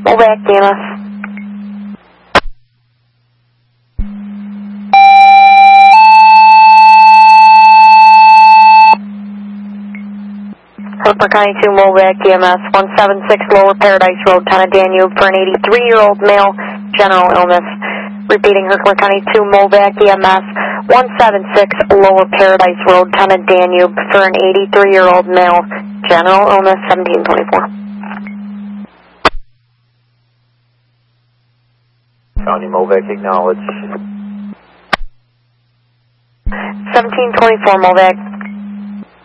Movac EMS. Harper County 2 Movac EMS, 176 Lower Paradise Road, Town of Danube, for an 83-year-old male, general illness. Repeating, Herkimer County 2 Movac EMS, 176 Lower Paradise Road, Town of Danube, for an 83-year-old male, general illness, 1724. County Movac acknowledged. 1724 Movac.